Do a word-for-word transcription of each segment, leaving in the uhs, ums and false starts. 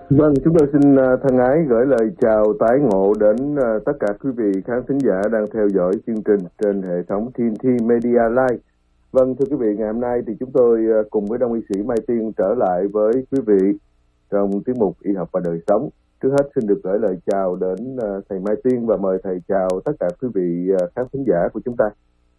Vâng, chúng tôi xin uh, thân ái gửi lời chào tái ngộ đến uh, tất cả quý vị khán thính giả đang theo dõi chương trình trên hệ thống tê en tê Media Live. Vâng, thưa quý vị, ngày hôm nay thì chúng tôi uh, cùng với Đông y sĩ Mai Tiên trở lại với quý vị trong tiết mục Y học và đời sống. Trước hết xin được gửi lời chào đến uh, thầy Mai Tiên và mời thầy chào tất cả quý vị uh, khán thính giả của chúng ta.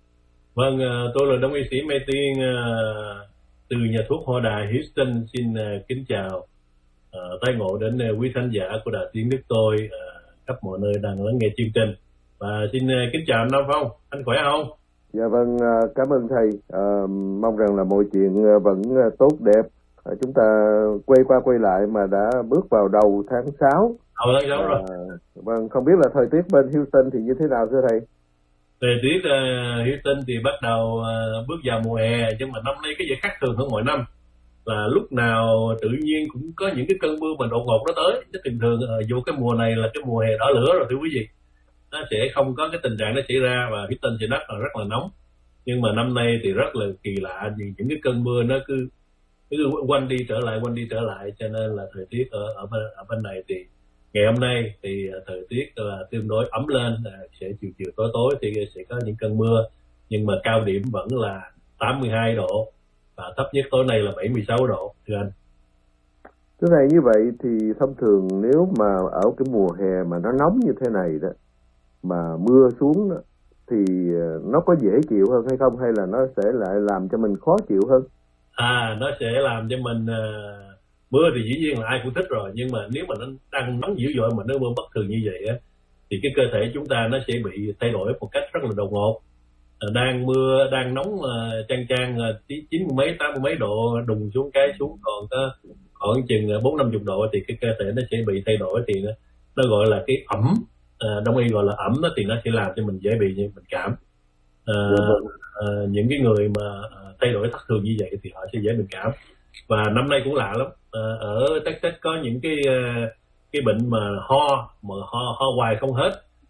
Vâng, uh, tôi là Đông y sĩ Mai Tiên uh, từ nhà thuốc Hoa Đà Houston, xin uh, kính chào Uh, tái ngộ đến uh, quý khán giả của Đài Tiếng Nước tôi uh, khắp mọi nơi đang lắng nghe chương trình. Và xin uh, kính chào anh Nam Phong, anh khỏe không? Dạ vâng, uh, cảm ơn thầy. Uh, mong rằng là mọi chuyện uh, vẫn uh, tốt đẹp. Uh, chúng ta quay qua quay lại mà đã bước vào đầu tháng sáu. Đầu tháng sáu rồi. Uh, vâng, không biết là thời tiết bên Houston thì như thế nào thưa thầy? Thời tiết uh, Houston thì bắt đầu uh, bước vào mùa hè, nhưng mà năm nay cái gì khác thường hơn mọi năm. Là lúc nào tự nhiên cũng có những cái cơn mưa mà đột ngột nó tới. Chứ thường thường uh, vô cái mùa này là cái mùa hè đỏ lửa rồi thưa quý vị, nó sẽ không có cái tình trạng nó xảy ra và cái tình sẽ đất là rất là nóng. Nhưng mà năm nay thì rất là kỳ lạ vì những cái cơn mưa nó cứ cứ quanh đi trở lại quanh đi trở lại, cho nên là thời tiết ở ở bên, ở bên này thì ngày hôm nay thì thời tiết là tương đối ấm lên, sẽ chiều chiều tối tối thì sẽ có những cơn mưa, nhưng mà cao điểm vẫn là tám mươi hai độ và thấp nhất tối nay là bảy mươi sáu độ thưa anh. Thưa thầy, như vậy thì thông thường nếu mà ở cái mùa hè mà nó nóng như thế này đó mà mưa xuống đó, thì nó có dễ chịu hơn hay không, hay là nó sẽ lại làm cho mình khó chịu hơn? À, nó sẽ làm cho mình uh, mưa thì dĩ nhiên là ai cũng thích rồi, nhưng mà nếu mà nó đang nóng dữ dội mà nó mưa bất thường như vậy á, thì cái cơ thể chúng ta nó sẽ bị thay đổi một cách rất là đột ngột. Đang mưa, đang nóng uh, chang chang uh, chín mươi mấy, tám mươi mấy độ, đùng xuống cái xuống còn có khoảng chừng bốn năm chục độ thì cái cơ thể nó sẽ bị thay đổi, thì nó, nó gọi là cái ẩm, uh, đông y gọi là ẩm đó, thì nó sẽ làm cho mình dễ bị bệnh cảm. Uh, uh, những cái người mà uh, thay đổi thất thường như vậy thì họ sẽ dễ bệnh cảm. Và năm nay cũng lạ lắm, uh, ở Texas có những cái uh, cái bệnh mà ho mà ho ho hoài không hết.